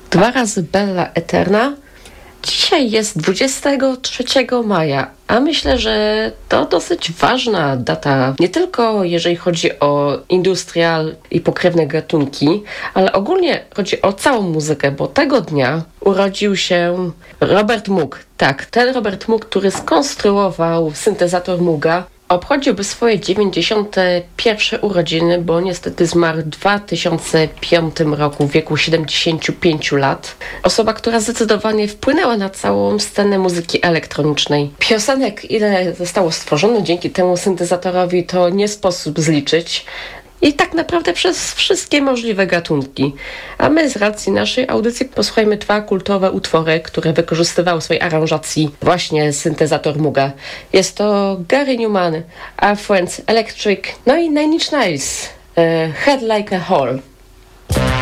Dwa razy Bella Eterna. Dzisiaj jest 23 maja, a myślę, że to dosyć ważna data, nie tylko jeżeli chodzi o industrial i pokrewne gatunki, ale ogólnie chodzi o całą muzykę, bo tego dnia urodził się Robert Moog. Tak, ten Robert Moog, który skonstruował syntezator Mooga, obchodziłby swoje 91. urodziny, bo niestety zmarł w 2005 roku w wieku 75 lat. Osoba, która zdecydowanie wpłynęła na całą scenę muzyki elektronicznej. Piosenek, ile zostało stworzone dzięki temu syntezatorowi, to nie sposób zliczyć. I tak naprawdę przez wszystkie możliwe gatunki. A my z racji naszej audycji posłuchajmy dwa kultowe utwory, które wykorzystywały w swojej aranżacji właśnie syntezator Mooga. Jest to Gary Numan, Our Friends Electric, no i Nine Inch Nails, Head Like a Hole.